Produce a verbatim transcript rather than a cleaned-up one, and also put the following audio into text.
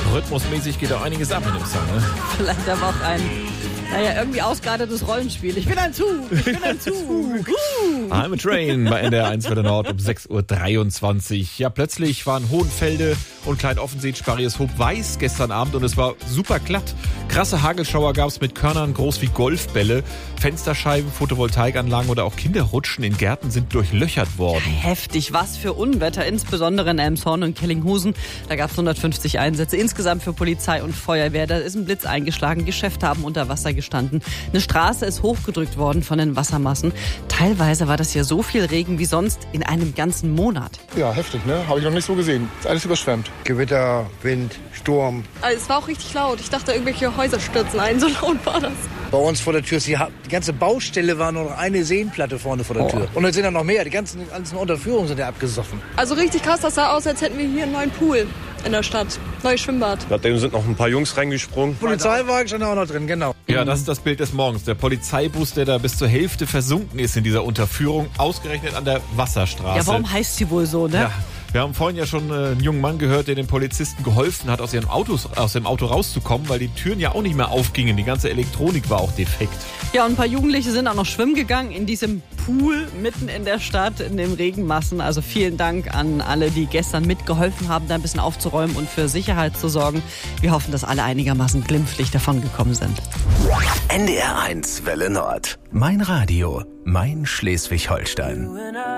Rhythmusmäßig geht da einiges ab in dem Song, ne? Vielleicht aber auch ein, naja, irgendwie ausgeartetes Rollenspiel. Ich bin ein Zug, ich bin ein Zug. Uh. I'm a Train bei N D R eins für den Nord um sechs Uhr dreiundzwanzig. Ja, plötzlich waren Hohenfelde und Klein-Offenstedt, Sparrieshoop weiß gestern Abend und es war super glatt. Krasse Hagelschauer gab es mit Körnern groß wie Golfbälle. Fensterscheiben, Photovoltaikanlagen oder auch Kinderrutschen in Gärten sind durchlöchert worden. Ja, heftig, was für Unwetter, insbesondere in Elmshorn und Kellinghusen. Da gab es hundertfünfzig Einsätze insgesamt für Polizei und Feuerwehr. Da ist ein Blitz eingeschlagen, Geschäfte haben unter Wasser gestanden. Eine Straße ist hochgedrückt worden von den Wassermassen. Teilweise war das ja so viel Regen wie sonst in einem ganzen Monat. Ja, heftig, ne? Habe ich noch nicht so gesehen. Ist alles überschwemmt. Gewitter, Wind, Sturm. Also es war auch richtig laut. Ich dachte, irgendwelche Häuser stürzen ein. So laut war das. Bei uns vor der Tür, die ganze Baustelle war nur noch eine Seenplatte vorne vor der Tür. Oh. Und jetzt sind da noch mehr. Die ganzen, ganzen Unterführungen sind ja abgesoffen. Also richtig krass, das sah aus, als hätten wir hier einen neuen Pool in der Stadt. Neues Schwimmbad. Nachdem sind noch ein paar Jungs reingesprungen. Polizeiwagen stand auch noch drin, genau. Ja, das ist das Bild des Morgens. Der Polizeibus, der da bis zur Hälfte versunken ist in dieser Unterführung, ausgerechnet an der Wasserstraße. Ja, warum heißt sie wohl so, ne? Ja. Wir haben vorhin ja schon einen jungen Mann gehört, der den Polizisten geholfen hat, aus ihren Autos, aus dem Auto rauszukommen, weil die Türen ja auch nicht mehr aufgingen. Die ganze Elektronik war auch defekt. Ja, und ein paar Jugendliche sind auch noch schwimmen gegangen in diesem Pool mitten in der Stadt, in den Regenmassen. Also vielen Dank an alle, die gestern mitgeholfen haben, da ein bisschen aufzuräumen und für Sicherheit zu sorgen. Wir hoffen, dass alle einigermaßen glimpflich davon gekommen sind. N D R eins Welle Nord. Mein Radio. Mein Schleswig-Holstein.